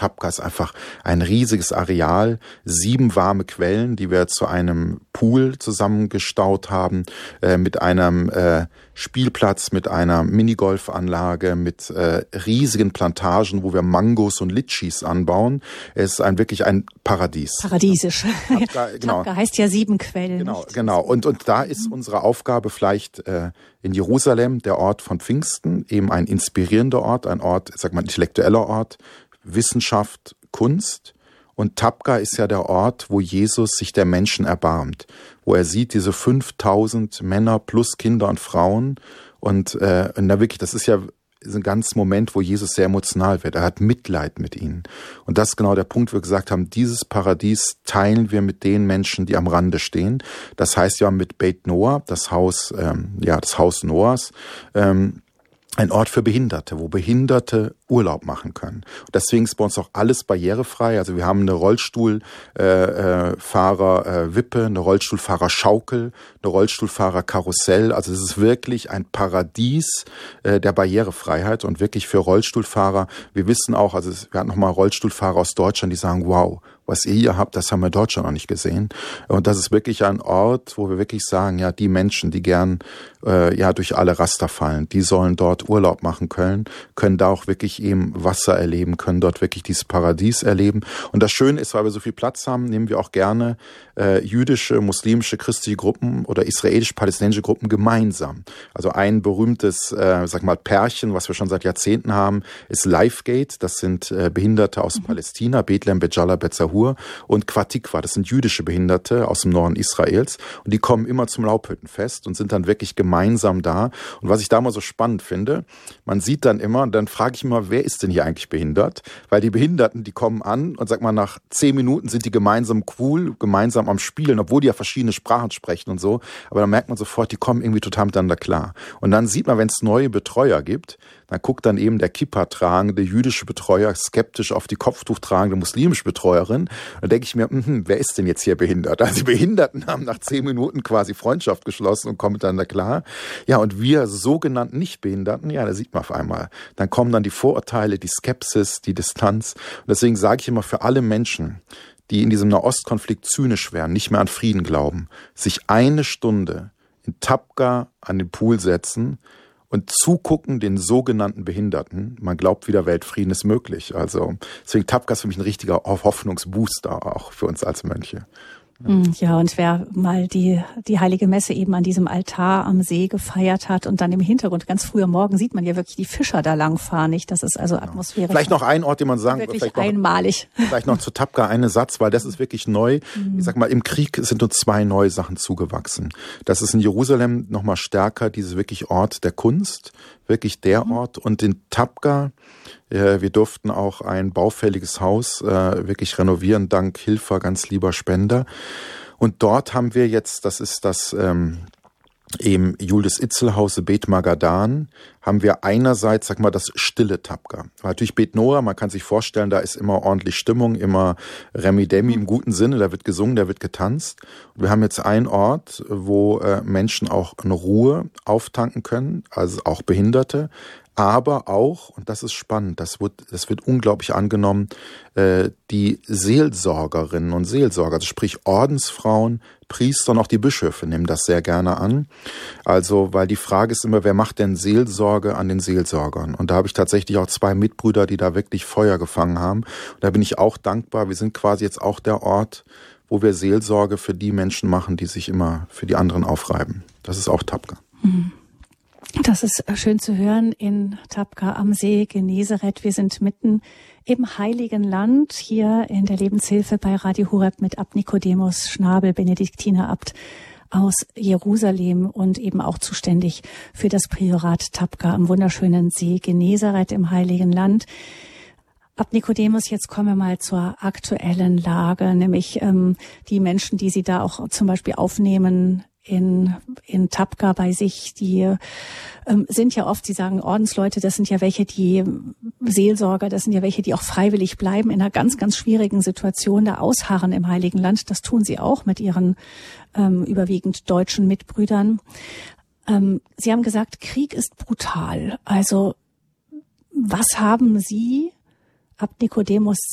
Tapka ist einfach ein riesiges Areal, 7 warme Quellen, die wir zu einem Pool zusammengestaut haben, mit einem Spielplatz, mit einer Minigolfanlage, mit riesigen Plantagen, wo wir Mangos und Litschis anbauen. Es ist wirklich ein Paradies. Paradiesisch. Tapka, genau. Tapka heißt ja 7 Quellen. Genau. Und da ist unsere Aufgabe vielleicht in Jerusalem, der Ort von Pfingsten, eben ein inspirierender Ort, ein Ort, sag mal, intellektueller Ort, Wissenschaft, Kunst. Und Tapka ist ja der Ort, wo Jesus sich der Menschen erbarmt, wo er sieht diese 5000 Männer plus Kinder und Frauen und da wirklich, das ist ja ein ganz Moment, wo Jesus sehr emotional wird. Er hat Mitleid mit ihnen. Und das ist genau der Punkt, wo wir gesagt haben, dieses Paradies teilen wir mit den Menschen, die am Rande stehen. Das heißt ja mit Beit Noah, das Haus Noahs, ein Ort für Behinderte, wo Behinderte Urlaub machen können. Und deswegen ist bei uns auch alles barrierefrei. Also wir haben eine Rollstuhlfahrer-Wippe, eine Rollstuhlfahrer-Schaukel, eine Rollstuhlfahrer-Karussell. Also es ist wirklich ein Paradies der Barrierefreiheit und wirklich für Rollstuhlfahrer. Wir wissen auch, also wir hatten nochmal Rollstuhlfahrer aus Deutschland, die sagen, wow, was ihr hier habt, das haben wir in Deutschland noch nicht gesehen. Und das ist wirklich ein Ort, wo wir wirklich sagen, ja, die Menschen, die gern durch alle Raster fallen, die sollen dort Urlaub machen können da auch wirklich eben Wasser erleben, können dort wirklich dieses Paradies erleben. Und das Schöne ist, weil wir so viel Platz haben, nehmen wir auch gerne jüdische, muslimische, christliche Gruppen oder israelisch-palästinensische Gruppen gemeinsam. Also ein berühmtes, Pärchen, was wir schon seit Jahrzehnten haben, ist Lifegate. Das sind Behinderte aus Palästina, Bethlehem, Bejala, Betzahur und Qatikwa. Das sind jüdische Behinderte aus dem Norden Israels. Und die kommen immer zum Laubhüttenfest und sind dann wirklich gemeinsam da. Und was ich da mal so spannend finde, man sieht dann immer, dann frage ich immer, wer ist denn hier eigentlich behindert? Weil die Behinderten, die kommen an und nach 10 Minuten sind die gemeinsam cool, gemeinsam am Spielen, obwohl die ja verschiedene Sprachen sprechen und so. Aber dann merkt man sofort, die kommen irgendwie total miteinander klar. Und dann sieht man, wenn es neue Betreuer gibt, dann guckt dann eben der Kippa tragende jüdische Betreuer skeptisch auf die Kopftuch tragende muslimische Betreuerin. Dann denke ich mir, wer ist denn jetzt hier behindert? Also die Behinderten haben nach 10 Minuten quasi Freundschaft geschlossen und kommen miteinander klar. Ja, und wir sogenannten Nichtbehinderten, ja, da sieht man auf einmal. Dann kommen dann die Vorurteile, die Skepsis, die Distanz. Und deswegen sage ich immer, für alle Menschen, die in diesem Nahostkonflikt zynisch wären, nicht mehr an Frieden glauben, sich 1 Stunde in Tapka an den Pool setzen und zugucken den sogenannten Behinderten. Man glaubt wieder, Weltfrieden ist möglich. Also deswegen Tapka ist für mich ein richtiger Hoffnungsbooster auch für uns als Mönche. Ja, und wer mal die Heilige Messe eben an diesem Altar am See gefeiert hat und dann im Hintergrund ganz früh am Morgen sieht man ja wirklich die Fischer da langfahren, nicht? Das ist also Atmosphäre. Vielleicht noch ein Ort, den man sagen wirklich vielleicht einmalig. Vielleicht noch zu Tapka einen Satz, weil das ist wirklich neu. Ich sag mal, im Krieg sind nur 2 neue Sachen zugewachsen. Das ist in Jerusalem noch mal stärker, dieses wirklich Ort der Kunst, wirklich der Ort. Und in Tapka, wir durften auch ein baufälliges Haus wirklich renovieren, dank Hilfe ganz lieber Spender. Und dort haben wir jetzt, das ist das eben Julius Itzel-Hause Bet Magadan, haben wir einerseits, das stille Tapka. Natürlich Bet Noah, man kann sich vorstellen, da ist immer ordentlich Stimmung, immer Remi-Demi im guten Sinne, da wird gesungen, da wird getanzt. Und wir haben jetzt einen Ort, wo Menschen auch eine Ruhe auftanken können, also auch Behinderte, aber auch, und das ist spannend, das wird unglaublich angenommen, die Seelsorgerinnen und Seelsorger, also sprich Ordensfrauen, Priester und auch die Bischöfe nehmen das sehr gerne an. Also, weil die Frage ist immer, wer macht denn Seelsorge an den Seelsorgern? Und da habe ich tatsächlich auch 2 Mitbrüder, die da wirklich Feuer gefangen haben. Und da bin ich auch dankbar. Wir sind quasi jetzt auch der Ort, wo wir Seelsorge für die Menschen machen, die sich immer für die anderen aufreiben. Das ist auch Tapka. Das ist schön zu hören in Tapka am See, Genezareth. Wir sind mitten im Heiligen Land, hier in der Lebenshilfe bei Radio Horeb mit Abt Nikodemus Schnabel, Benediktinerabt aus Jerusalem und eben auch zuständig für das Priorat Tapka am wunderschönen See Genezareth im Heiligen Land. Abt Nikodemus, jetzt kommen wir mal zur aktuellen Lage, nämlich die Menschen, die Sie da auch zum Beispiel aufnehmen in Tapka bei sich, die sind ja oft, Sie sagen Ordensleute, das sind ja welche, die Seelsorger, das sind ja welche, die auch freiwillig bleiben in einer ganz, ganz schwierigen Situation, da ausharren im Heiligen Land. Das tun sie auch mit ihren überwiegend deutschen Mitbrüdern. Sie haben gesagt, Krieg ist brutal. Also was haben Sie, Abt Nikodemus,